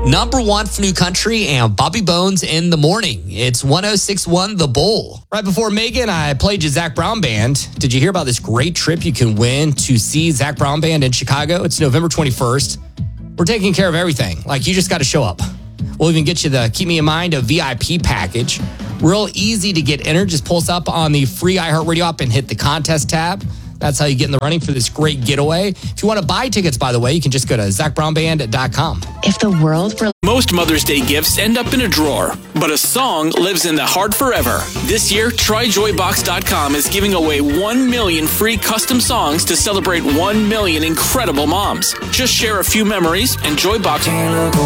Number one for New Country and Bobby Bones in the morning. It's 106.1 The Bull. Right before Megan, I played you Zac Brown Band. Did you hear about this great trip you can win to see Zac Brown Band in Chicago? It's November 21st. We're taking care of everything. Like, you just got to show up. We'll even get you the Keep Me in Mind, a VIP package. Real easy to get entered. Just pull us up on the free iHeartRadio app and hit the contest tab. That's how you get in the running for this great getaway. If you want to buy tickets, by the way, you can just go to ZacBrownBand.com. If the world were... Most Mother's Day gifts end up in a drawer, but a song lives in the heart forever. This year, TryJoyBox.com is giving away 1 million free custom songs to celebrate 1 million incredible moms. Just share a few memories, and Joybox